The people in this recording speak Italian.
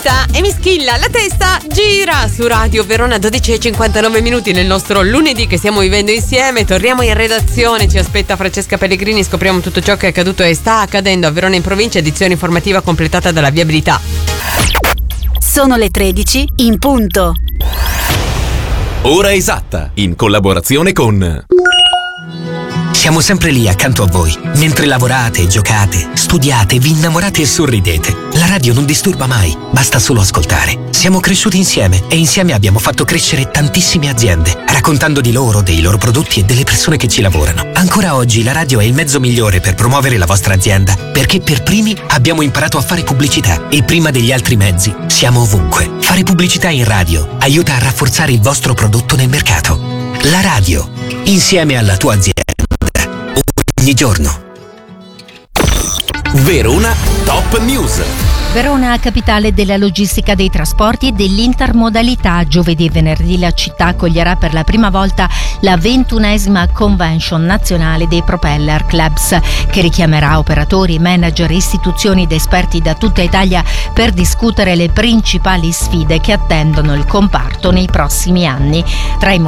pizza e mi schilla la testa, gira su Radio Verona 12:59 nel nostro lunedì che stiamo vivendo insieme. Torniamo in redazione, ci aspetta Francesca Pellegrini, scopriamo tutto ciò che è accaduto e sta accadendo a Verona in provincia, edizione informativa completata dalla viabilità. Sono le 13 in punto. Ora esatta, in collaborazione con... Siamo sempre lì accanto a voi, mentre lavorate, giocate, studiate, vi innamorate e sorridete. La radio non disturba mai, basta solo ascoltare. Siamo cresciuti insieme e insieme abbiamo fatto crescere tantissime aziende, raccontando di loro, dei loro prodotti e delle persone che ci lavorano. Ancora oggi la radio è il mezzo migliore per promuovere la vostra azienda, perché per primi abbiamo imparato a fare pubblicità e prima degli altri mezzi siamo ovunque. Fare pubblicità in radio aiuta a rafforzare il vostro prodotto nel mercato. La radio, insieme alla tua azienda. Ogni giorno. Verona Top News. Verona, capitale della logistica dei trasporti e dell'intermodalità. Giovedì e venerdì la città accoglierà per la prima volta la 21ª Convention nazionale dei Propeller Clubs, che richiamerà operatori, manager, istituzioni ed esperti da tutta Italia per discutere le principali sfide che attendono il comparto nei prossimi anni. Tra i